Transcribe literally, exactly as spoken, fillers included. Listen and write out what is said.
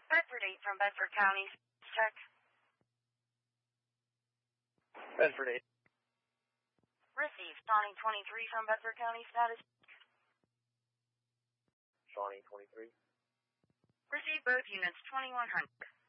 Bedford eight from Bedford County. Check. Bedford eight. Receive. Shawnee twenty-three from Bedford County. Status. Shawnee twenty-three. Receive both units twenty-one hundred.